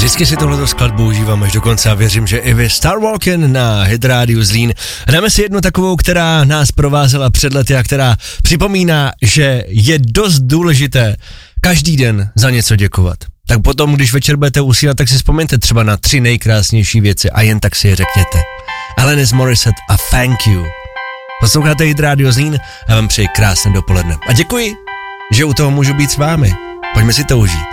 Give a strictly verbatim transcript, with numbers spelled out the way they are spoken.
Vždycky si tohleto skladbu užívám až do konce a věřím, že i vy. Star Walking na Hit Radio Zlín. Dáme si jednu takovou, která nás provázela před lety a která připomíná, že je dost důležité každý den za něco děkovat. Tak potom, když večer budete usínat, tak si vzpomeňte třeba na tři nejkrásnější věci a jen tak si je řekněte. Alanis Morissette a Thank You. Posloucháte Hit Radio Zlín a vám přeji krásné dopoledne. A děkuji, že u toho můžu být s vámi. Pojďme si to užít.